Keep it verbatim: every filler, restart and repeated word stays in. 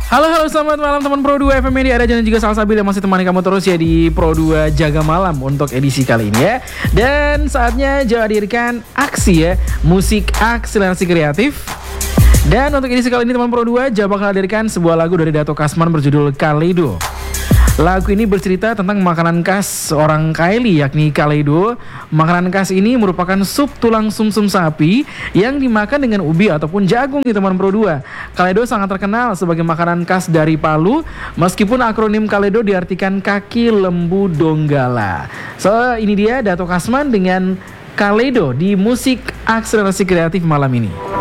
Halo halo selamat malam teman Pro dua F M Media, ada dan juga Salsabil yang masih temani kamu terus ya di Pro dua Jaga Malam untuk edisi kali ini ya. Dan saatnya Jawa hadirkan aksi ya, musik akselerasi kreatif. Dan untuk edisi kali ini teman Pro dua, Jawa bakal hadirkan sebuah lagu dari Dato Kasman berjudul Kaleido. Lagu ini bercerita tentang makanan khas orang Kaili yakni Kaleido. Makanan khas ini merupakan sup tulang sumsum sapi yang dimakan dengan ubi ataupun jagung nih teman Pro dua. Kaleido sangat terkenal sebagai makanan khas dari Palu, meskipun akronim Kaleido diartikan kaki lembu Donggala. So ini dia Dato Kasman dengan Kaleido di musik akselerasi kreatif malam ini.